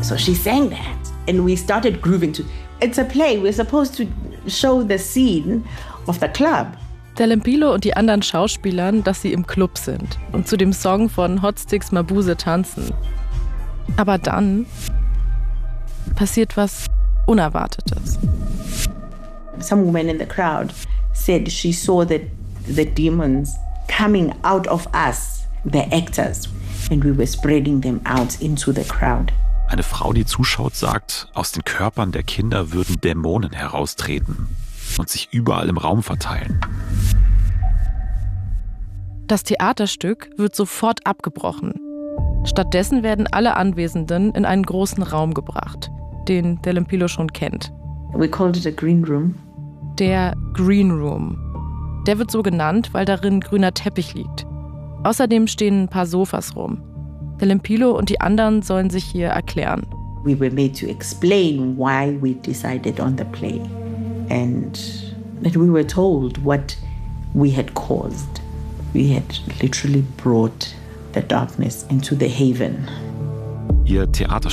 So she sang that and we started grooving to. It's a play. We're supposed to show the scene of the club. Delempilo und die anderen Schauspielern, dass sie im Club sind und zu dem Song von Hot Sticks Mabuse tanzen. Aber dann passiert was Unerwartetes. Some woman in the crowd said she saw the demons coming out of us, the actors, and we were spreading them out into the crowd. Eine Frau, die zuschaut, sagt, aus den Körpern der Kinder würden Dämonen heraustreten und sich überall im Raum verteilen. Das Theaterstück wird sofort abgebrochen. Stattdessen werden alle Anwesenden in einen großen Raum gebracht, den Delempilo schon kennt. We called it a green room. Der Green Room. Der wird so genannt, weil darin grüner Teppich liegt. Außerdem stehen ein paar Sofas rum. Delempilo und die anderen sollen sich hier erklären. We were made to explain why we decided on the play. And that we were told what we had caused. We had literally brought the darkness into the haven. Ihr Theaterstück